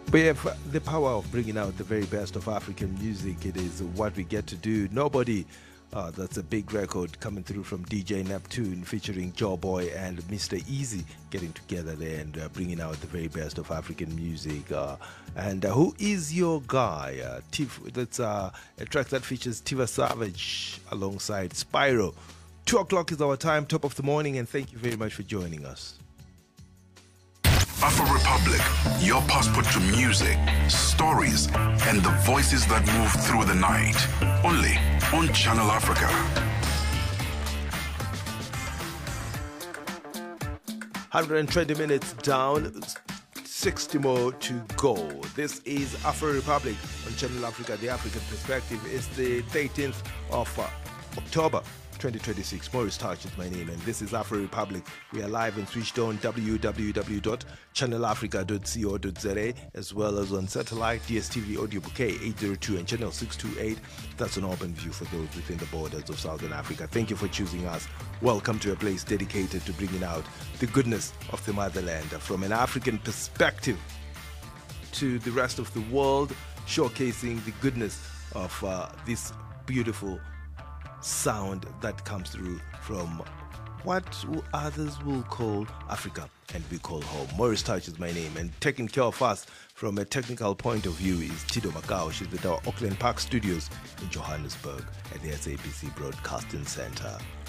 We have the power of bringing out the very best of African music. It is what we get to do. Nobody. That's a big record coming through from DJ Neptune featuring Joe Boy and Mr. Easy getting together there and bringing out the very best of African music. And who is your guy? That's a track that features Tiva Savage alongside Spyro. 2 o'clock is our time, top of the morning, and thank you very much for joining us. Afro Republic, your passport to music, stories, and the voices that move through the night. Only on Channel Africa. 120 minutes down, 60 more to go. This is Afro Republic on Channel Africa, the African perspective. It's the 13th of October. 2026. Maurice Touch is my name, and this is Afro Republic. We are live and switched on www.channelafrica.co.za, as well as on satellite, DSTV Audio Bouquet 802 and channel 628. That's an open view for those within the borders of Southern Africa. Thank you for choosing us. Welcome to a place dedicated to bringing out the goodness of the motherland from an African perspective to the rest of the world, showcasing the goodness of this beautiful sound that comes through from what others will call Africa and we call home. Maurice Touch is my name, and taking care of us from a technical point of view is Tito Macau. She's at our Auckland Park studios in Johannesburg at the SABC Broadcasting Center.